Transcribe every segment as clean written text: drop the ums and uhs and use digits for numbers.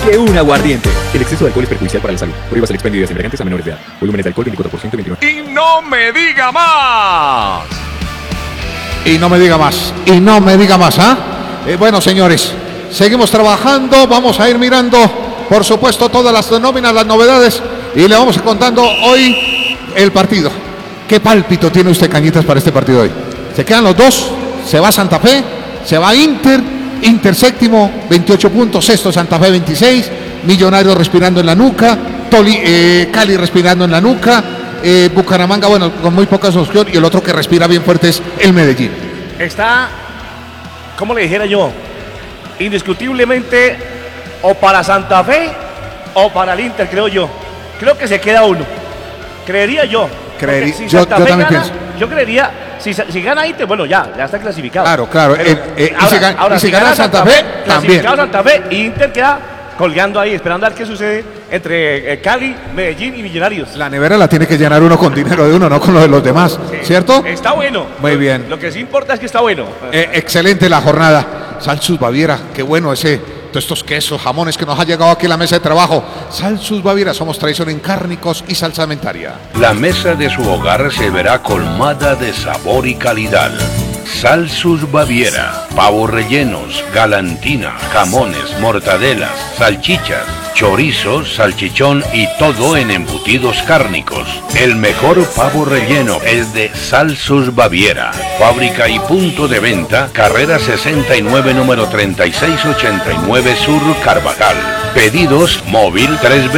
que un aguardiente. El exceso de alcohol es perjudicial para la salud. Prohíbas el expendio de embriagantes a menores de edad. Volúmenes de alcohol 24%, 29%. Y no me diga más. Y no me diga más. Y no me diga más, ¿ah? Bueno, señores, seguimos trabajando. Vamos a ir mirando, por supuesto, todas las nóminas, las novedades. Y le vamos contando hoy el partido. ¿Qué pálpito tiene usted, Cañitas, para este partido hoy? Se quedan los dos. Se va Santa Fe. Se va Inter. Inter séptimo, 28 puntos. Sexto, Santa Fe, 26. Millonarios respirando en la nuca. Cali respirando en la nuca. Bucaramanga, bueno, con muy pocas opciones. Y el otro que respira bien fuerte es el Medellín. Está, ¿cómo le dijera yo? Indiscutiblemente o para Santa Fe o para el Inter, creo yo. Creo que se queda uno. Creería yo. Si yo también gana, pienso. yo creería, si gana Inter, bueno, ya está clasificado. Claro. Pero, si gana Santa Fe, también. Santa Fe, Inter queda colgando ahí, esperando a ver qué sucede entre Cali, Medellín y Millonarios. La nevera la tiene que llenar uno con dinero de uno, no con lo de los demás, sí, ¿cierto? Está bueno. Muy bien. Lo que sí importa es que está bueno. Excelente la jornada. Salsus Baviera, qué bueno todos estos quesos, jamones que nos ha llegado aquí a la mesa de trabajo. Salsus Baviera, somos tradición en cárnicos y salsamentaria. La mesa de su hogar se verá colmada de sabor y calidad. Salsus Baviera, pavos rellenos, galantina, jamones, mortadelas, salchichas, chorizos, salchichón y todo en embutidos cárnicos. El mejor pavo relleno es de Salsus Baviera. Fábrica y punto de venta, carrera 69, número 3689 Sur, Carvajal. Pedidos móvil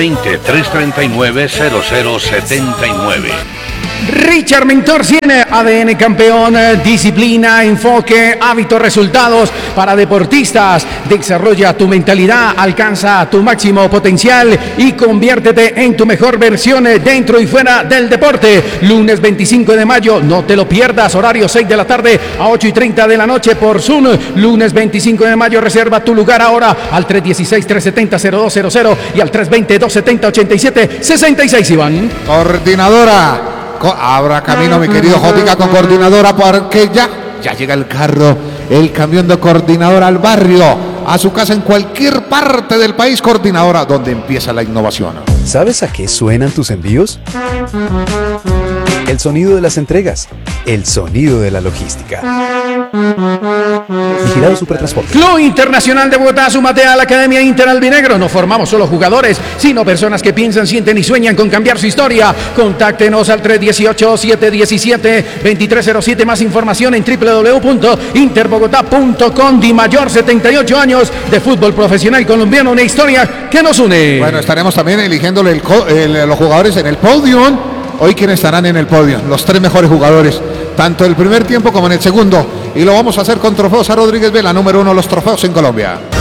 320-339-0079. Richard Mentor tiene ADN campeón, disciplina, enfoque, hábitos, resultados para deportistas. Desarrolla tu mentalidad, alcanza tu máximo potencial y conviértete en tu mejor versión dentro y fuera del deporte. Lunes 25 de mayo, no te lo pierdas, horario 6 de la tarde a 8:30 de la noche por Zoom. Lunes 25 de mayo, reserva tu lugar ahora al 316-370-0200 y al 320-270-8766, Iván. Coordinadora. Abra camino, mi querido Jotica, con coordinadora, porque ya llega el carro, el camión de coordinadora al barrio, a su casa en cualquier parte del país. Coordinadora, donde empieza la innovación. ¿Sabes a qué suenan tus envíos? El sonido de las entregas, el sonido de la logística. Vigilado Supertransporte. Club Internacional de Bogotá, súmate a la Academia Inter Albinegro. No formamos solo jugadores, sino personas que piensan, sienten y sueñan con cambiar su historia. Contáctenos al 318-717-2307. Más información en www.interbogotá.com. Di Mayor, 78 años de fútbol profesional colombiano, una historia que nos une. Bueno, estaremos también eligiéndole los jugadores en el podio. Hoy, ¿quiénes estarán en el podio? Los 3 mejores jugadores, tanto el primer tiempo como en el segundo. Y lo vamos a hacer con Trofeos a Rodríguez Vela, número 1 los trofeos en Colombia.